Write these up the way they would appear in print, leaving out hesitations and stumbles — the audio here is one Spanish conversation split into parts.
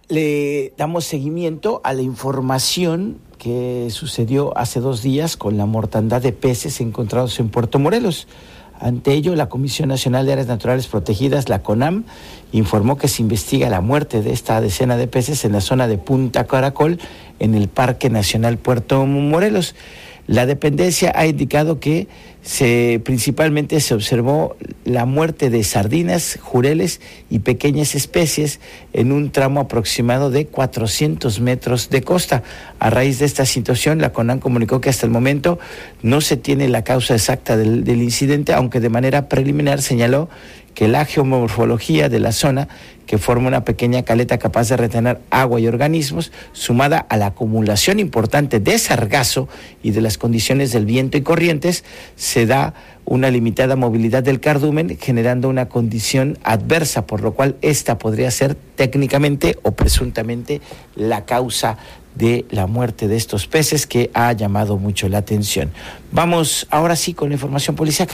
Le damos seguimiento a la información que sucedió hace 2 días con la mortandad de peces encontrados en Puerto Morelos. Ante ello, la Comisión Nacional de Áreas Naturales Protegidas, la CONAM, informó que se investiga la muerte de esta decena de peces en la zona de Punta Caracol, en el Parque Nacional Puerto Morelos. La dependencia ha indicado que principalmente se observó la muerte de sardinas, jureles y pequeñas especies en un tramo aproximado de 400 metros de costa. A raíz de esta situación, la CONAM comunicó que hasta el momento no se tiene la causa exacta del incidente, aunque de manera preliminar señaló que la geomorfología de la zona, que forma una pequeña caleta capaz de retener agua y organismos, sumada a la acumulación importante de sargazo y de las condiciones del viento y corrientes, se da una limitada movilidad del cardumen, generando una condición adversa, por lo cual esta podría ser técnicamente o presuntamente la causa de la muerte de estos peces, que ha llamado mucho la atención. Vamos ahora sí con la información policíaca.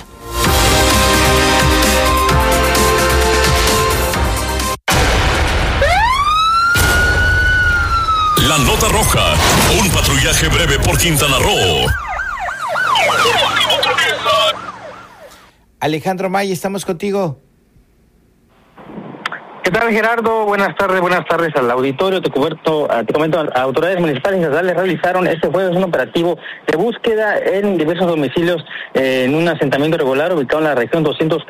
La nota roja, un patrullaje breve por Quintana Roo. Alejandro May, estamos contigo. ¿Qué tal, Gerardo? Buenas tardes al auditorio. Te comento, autoridades municipales y estatales realizaron este jueves un operativo de búsqueda en diversos domicilios en un asentamiento irregular ubicado en la región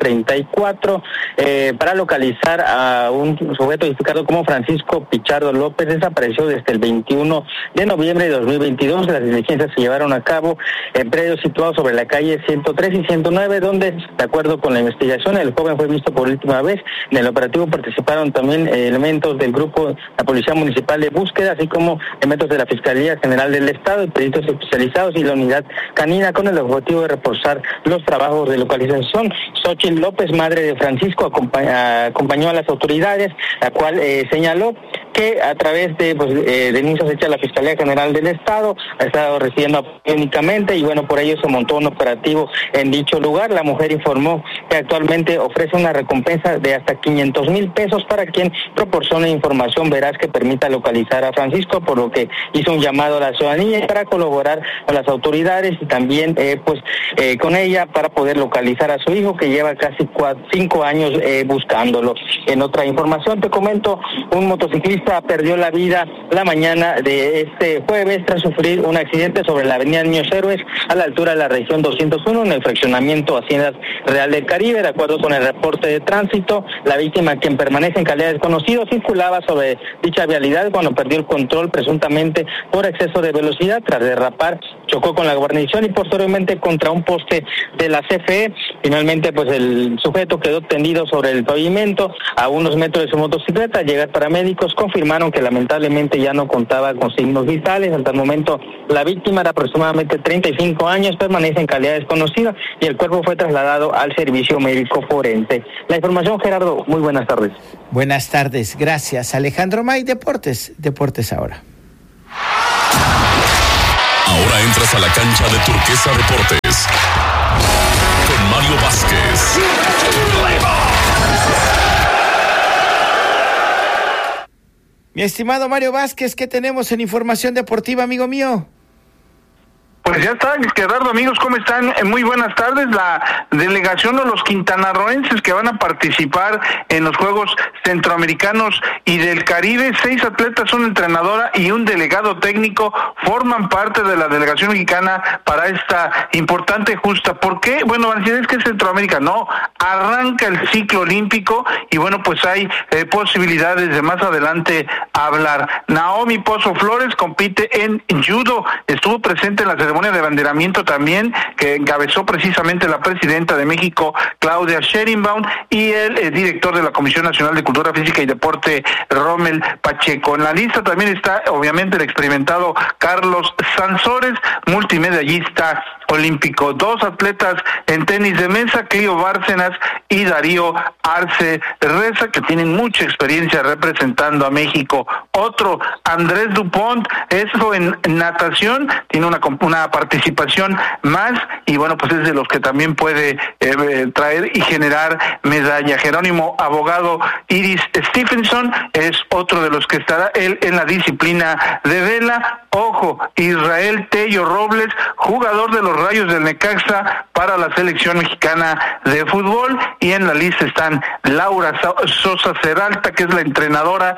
234 para localizar a un sujeto identificado como Francisco Pichardo López. Desapareció desde el 21 de noviembre de 2022. Las diligencias se llevaron a cabo en predios situados sobre la calle 103 y 109, donde, de acuerdo con la investigación, el joven fue visto por última vez. En el operativo participaron también elementos del grupo, la Policía Municipal de Búsqueda, así como elementos de la Fiscalía General del Estado, y peritos especializados y la unidad canina, con el objetivo de reforzar los trabajos de localización. Xochitl López, madre de Francisco, acompañó a las autoridades, la cual señaló que a través de denuncias hechas a la Fiscalía General del Estado ha estado recibiendo apoyo únicamente, y bueno, por ello se montó un operativo en dicho lugar. La mujer informó que actualmente ofrece una recompensa de hasta 500,000 pesos para quien proporcione información veraz que permita localizar a Francisco, por lo que hizo un llamado a la ciudadanía para colaborar con las autoridades y también con ella para poder localizar a su hijo, que lleva casi 5 años buscándolo. En otra información te comento, un motociclista perdió la vida la mañana de este jueves tras sufrir un accidente sobre la avenida Niños Héroes a la altura de la región 201 en el fraccionamiento Haciendas Real del Caribe. De acuerdo con el reporte de tránsito, la víctima, quien permanece en calidad de desconocido, circulaba sobre dicha vialidad cuando perdió el control, presuntamente por exceso de velocidad. Tras derrapar, chocó con la guarnición y posteriormente contra un poste de la CFE. Finalmente, el sujeto quedó tendido sobre el pavimento a unos metros de su motocicleta. Al llegar paramédicos, confirmaron que lamentablemente ya no contaba con signos vitales. Hasta el momento, la víctima, de aproximadamente 35 años, permanece en calidad desconocida y el cuerpo fue trasladado al servicio médico forense. La información, Gerardo, muy buenas tardes. Buenas tardes, gracias. Alejandro May, Deportes ahora. Ahora entras a la cancha de Turquesa Deportes con Mario Vázquez. Mi estimado Mario Vázquez, ¿qué tenemos en información deportiva, amigo mío? Pues ya está, Gerardo, amigos, ¿cómo están? Muy buenas tardes. La delegación de los quintanarroenses que van a participar en los Juegos Centroamericanos y del Caribe, 6 atletas, una entrenadora y un delegado técnico, forman parte de la delegación mexicana para esta importante justa. ¿Por qué? Bueno, van a decir, es que es Centroamérica. No, arranca el ciclo olímpico y bueno, pues hay posibilidades de más adelante hablar. Naomi Pozo Flores compite en judo, estuvo presente en la ceremonia de abanderamiento también, que encabezó precisamente la presidenta de México, Claudia Sheinbaum, y el director de la Comisión Nacional de Cultura Física y Deporte, Rommel Pacheco. En la lista también está, obviamente, el experimentado Carlos Sansores, multimedallista olímpico. 2 atletas en tenis de mesa, Clio Bárcenas y Darío Arce Reza, que tienen mucha experiencia representando a México. Otro, Andrés Dupont, eso en natación, tiene una participación más, y bueno, pues es de los que también puede traer y generar medalla. Jerónimo Abogado Iris Stephenson es otro de los que estará él en la disciplina de vela. Ojo, Israel Tello Robles, jugador de los Rayos del Necaxa para la selección mexicana de fútbol, y en la lista están Laura Sosa Ceralta, que es la entrenadora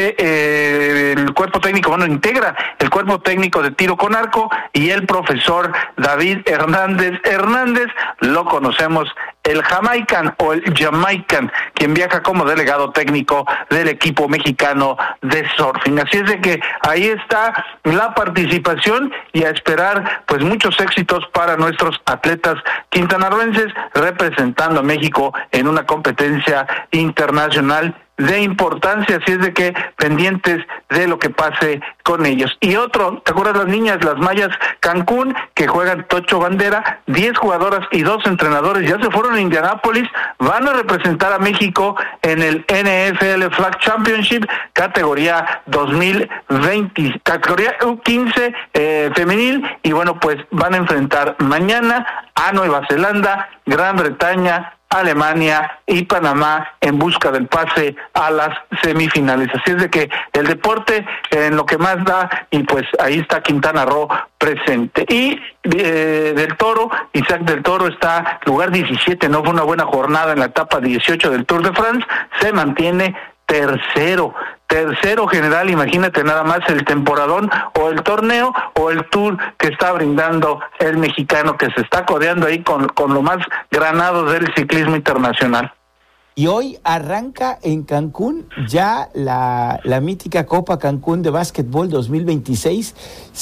de el cuerpo técnico, bueno, integra el cuerpo técnico de tiro con arco, y el profesor David Hernández, lo conocemos el Jamaican o el Jamaican, quien viaja como delegado técnico del equipo mexicano de surfing. Así es de que ahí está la participación, y a esperar pues muchos éxitos para nuestros atletas quintanarroenses representando a México en una competencia internacional de importancia. Así es de que pendientes de lo que pase con ellos. Y otro, ¿te acuerdas las niñas, las Mayas Cancún, que juegan Tocho Bandera? 10 jugadoras y 2 entrenadores ya se fueron a Indianápolis, van a representar a México en el NFL Flag Championship, categoría 2020, categoría U15 femenil, y bueno, pues van a enfrentar mañana a Nueva Zelanda, Gran Bretaña, Alemania y Panamá en busca del pase a las semifinales. Así es de que el deporte en lo que más da, y pues ahí está Quintana Roo presente. Y del Toro, Isaac del Toro está lugar 17, no fue una buena jornada en la etapa 18 del Tour de France, se mantiene tercero general. Imagínate nada más el temporadón o el torneo o el tour que está brindando el mexicano, que se está codeando ahí con lo más granado del ciclismo internacional. Y hoy arranca en Cancún ya la mítica Copa Cancún de Básquetbol 2026,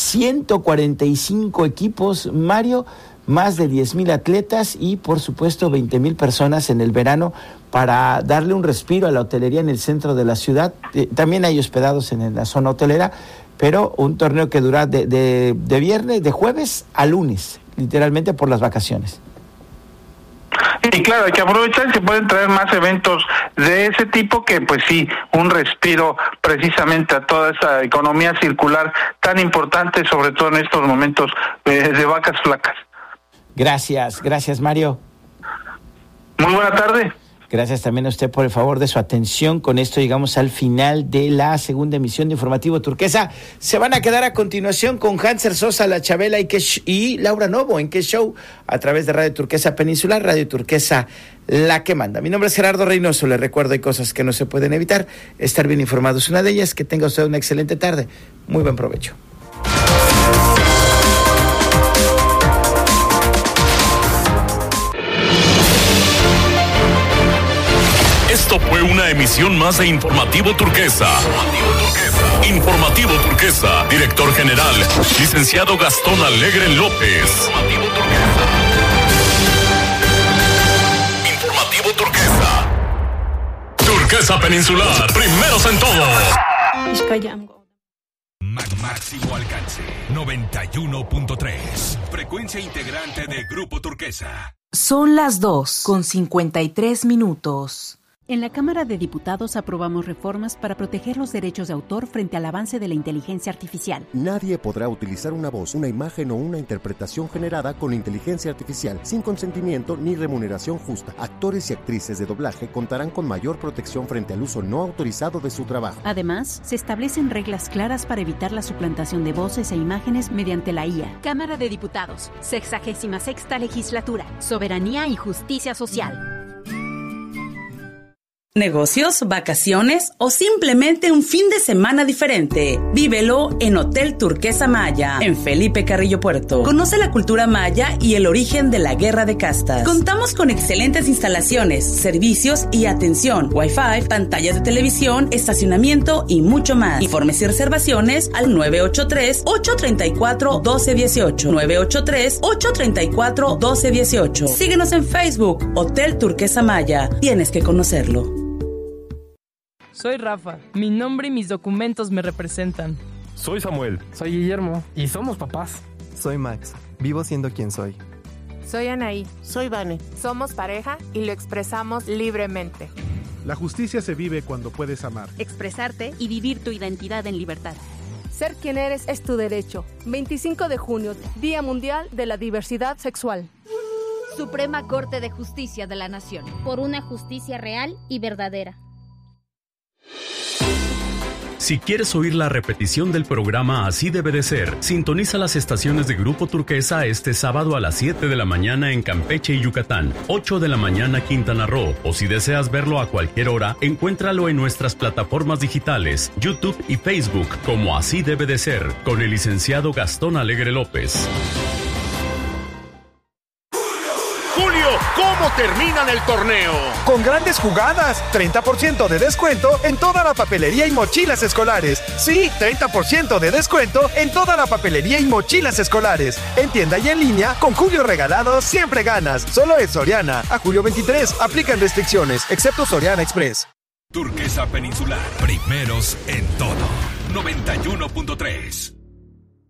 145 equipos, Mario, más de 10,000 atletas y por supuesto 20,000 personas en el verano para darle un respiro a la hotelería en el centro de la ciudad. También hay hospedados en la zona hotelera, pero un torneo que dura de jueves a lunes, literalmente por las vacaciones. Y claro, hay que aprovechar, se pueden traer más eventos de ese tipo, que pues sí, un respiro precisamente a toda esa economía circular tan importante, sobre todo en estos momentos de vacas flacas. Gracias Mario. Muy buena tarde. Gracias también a usted por el favor de su atención. Con esto llegamos al final de la segunda emisión de Informativo Turquesa. Se van a quedar a continuación con Hanser Sosa, La Chabela y Laura Novo en Qué Show, a través de Radio Turquesa Peninsular, Radio Turquesa, la que manda. Mi nombre es Gerardo Reynoso. Le recuerdo, hay cosas que no se pueden evitar. Estar bien informado es una de ellas. Que tenga usted una excelente tarde. Muy buen provecho. Esto fue una emisión más de Informativo Turquesa. Informativo Turquesa. Director General, Licenciado Gastón Alegre López. Informativo Turquesa. Turquesa Peninsular, primeros en todo. Máximo alcance, 91.3. Frecuencia integrante de Grupo Turquesa. Son las 2:53. En la Cámara de Diputados aprobamos reformas para proteger los derechos de autor frente al avance de la inteligencia artificial. Nadie podrá utilizar una voz, una imagen o una interpretación generada con inteligencia artificial sin consentimiento ni remuneración justa. Actores y actrices de doblaje contarán con mayor protección frente al uso no autorizado de su trabajo. Además, se establecen reglas claras para evitar la suplantación de voces e imágenes mediante la IA. Cámara de Diputados, 66ª Legislatura, Soberanía y Justicia Social. Negocios, vacaciones o simplemente un fin de semana diferente. Vívelo en Hotel Turquesa Maya, en Felipe Carrillo Puerto. Conoce la cultura maya y el origen de la guerra de castas. Contamos con excelentes instalaciones, servicios y atención, Wi-Fi, pantallas de televisión, estacionamiento y mucho más. Informes y reservaciones al 983-834-1218. 983-834-1218. Síguenos en Facebook, Hotel Turquesa Maya. Tienes que conocerlo. Soy Rafa, mi nombre y mis documentos me representan. Soy Samuel. Soy Guillermo y somos papás. Soy Max. Vivo siendo quien soy. Soy Anaí. Soy Vane. Somos pareja y lo expresamos libremente. La justicia se vive cuando puedes amar, expresarte y vivir tu identidad en libertad. Ser quien eres es tu derecho. 25 de junio, Día Mundial de la Diversidad Sexual. Suprema Corte de Justicia de la Nación. Por una justicia real y verdadera. Si quieres oír la repetición del programa Así debe de ser, sintoniza las estaciones de Grupo Turquesa este sábado a las 7 de la mañana en Campeche y Yucatán, 8 de la mañana Quintana Roo, o si deseas verlo a cualquier hora, encuéntralo en nuestras plataformas digitales, YouTube y Facebook, como Así debe de ser, con el licenciado Gastón Alegre López. Julio, ¿cómo terminan el torneo? Con grandes jugadas, 30% de descuento en toda la papelería y mochilas escolares. Sí, 30% de descuento en toda la papelería y mochilas escolares. En tienda y en línea, con Julio regalado, siempre ganas. Solo es Soriana. A julio 23, aplican restricciones, excepto Soriana Express. Turquesa Peninsular, primeros en todo. 91.3.